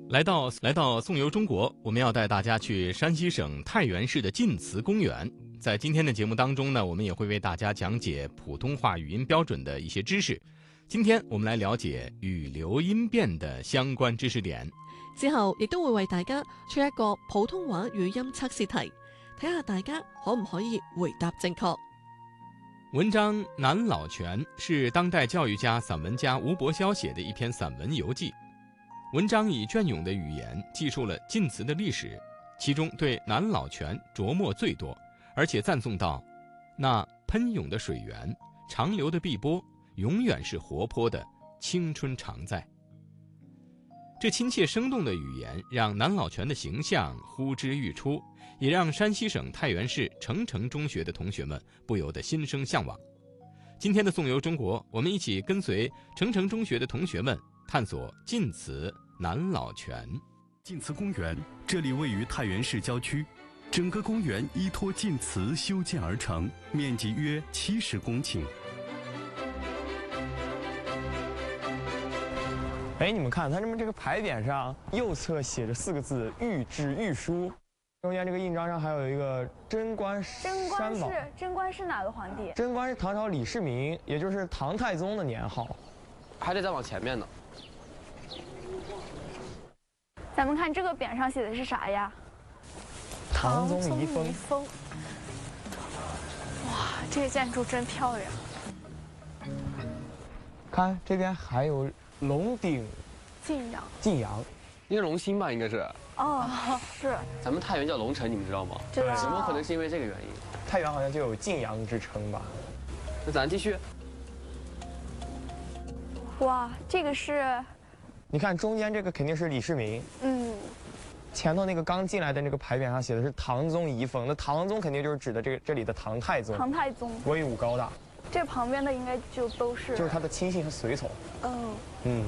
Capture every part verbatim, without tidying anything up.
来到来到纵游中国，我们要带大家去山西省太原市的晋祠公园。在今天的节目当中呢，我们也会为大家讲解普通话语音标准的一些知识。今天我们來了解語流音變的相關知識點， 之後亦都會為大家出一個普通話語音測試題，睇下大家可唔可以回答正確。 文章《南老泉》是當代教育家、散文家吳伯瀟寫的一篇散文遊記。文章以隽永的語言記述了晉祠的歷史，其中對南老泉琢磨最多，而且讚頌到那噴湧的水源、長流的碧波永遠是活潑的，青春常在。這親切生動的語言讓南老泉的形象呼之欲出，也讓山西省太原市澄城中學的同學們不由得心生向往。今天的縱遊中國，我們一起跟隨澄城中學的同學們探索晉祠南老泉。 晉祠公園，這裡位於太原市郊區，整個公園依託晉祠修建而成，面積約七十公頃。 哎，你們看，它這麼這個牌匾上右側寫着四個字“御制御書”，中間這個印章上還有一個貞觀貞觀是貞觀是哪個皇帝？ 貞觀是唐朝李世民，也就是唐太宗的年號。 還得再往前面呢。 咱們看這個匾上寫的是啥呀？ 唐宗遺風。 風。哇，這個建築真漂亮。 看這邊還有龍鼎晉陽， 晉陽， 應該龍興吧，應該是。 哦，是。 咱們太原叫龍城，你們知道嗎？ 知道。 有沒有可能是因為這個原因？ 太原好像就有晉陽之稱吧。 那咱繼續。 哇，這個是。 你看中間這個肯定是李世民。 嗯。 前頭那個剛進來的那個牌匾上寫的是唐宗遺風，那唐宗肯定就是指的這個這裡的唐太宗。 唐太宗。 威武高大。 這旁邊的應該就都是。 就是他的親信和隨從。 嗯。 嗯。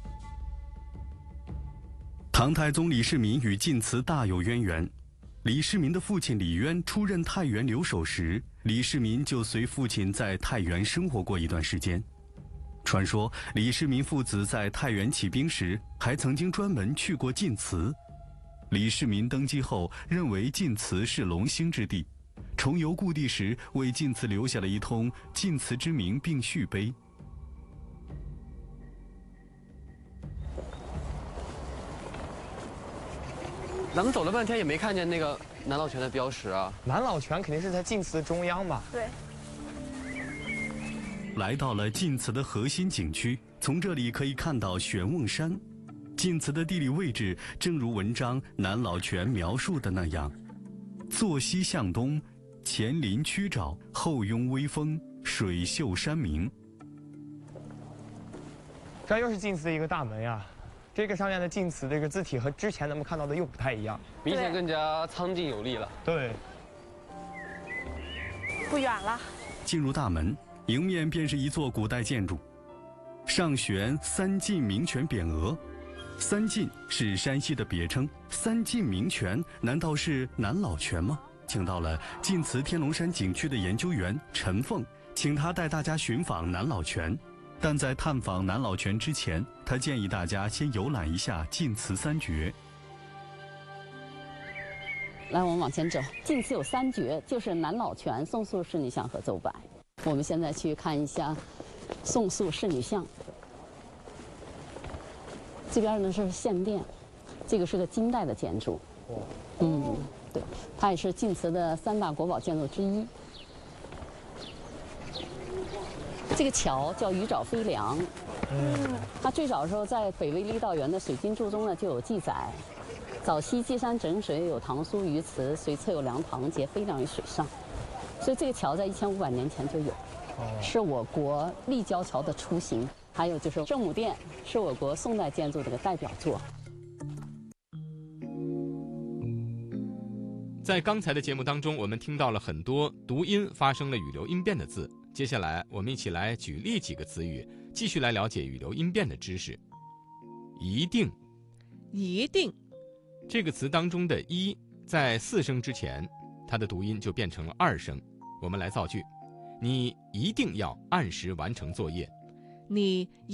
唐太宗李世民與晉祠大有淵源。李世民的父親李淵出任太原留守時，李世民就隨父親在太原生活過一段時間。傳說李世民父子在太原起兵時，還曾經專門去過晉祠。李世民登基後，認為晉祠是龍興之地，重遊故地時，為晉祠留下了一通晉祠之名並續碑。 咱們走了半天也沒看見那個南老泉的標識啊。 南老泉肯定是在晉祠中央吧？ 對。 來到了晉祠的核心景區，從這裡可以看到玄瓮山。晉祠的地理位置正如文章《南老泉》描述的那樣，坐西向東，前臨曲沼，後擁微風，水秀山明。 這又是晉祠的一個大門呀。這個上面的晉祠這個字體和之前咱們看到的又不太一樣， 明顯更加蒼勁有力了。 對， 不遠了。 進入大門，迎面便是一座古代建築，上懸三晉名泉匾額。三晉是山西的別稱，三晉名泉難道是南老泉嗎？請到了晉祠天龍山景區的研究員陳鳳，請他帶大家尋訪南老泉。但在探訪南老泉之前，他建議大家先遊覽一下晉祠三絕。 來，我們往前走。晉祠有三絕，就是南老泉、宋肅仕女像和邹柏。我們現在去看一下宋肅仕女像。這邊呢是獻殿，這個是個金代的建築。嗯，對，它也是晉祠的三大國寶建築之一。這個橋叫魚沼飛梁，嗯，它最早的時候在北魏酈道元的水經注中呢就有記載，早期稽山整水有唐蘇魚池，隨側有梁塘結飛梁於水上，所以這個橋在一千五百年前就有，是我國立交橋的雛形。還有就是聖母殿，是我國宋代建築的一個代表作。 在剛才的節目當中，我們聽到了很多讀音發生了語流音變的字。接下來我們一起來舉例幾個詞語，繼續來了解語流音變的知識。一定， 一定， 這個詞當中的一在四聲之前，它的讀音就變成了二聲。我們來造句：你一定要按時完成作業。 你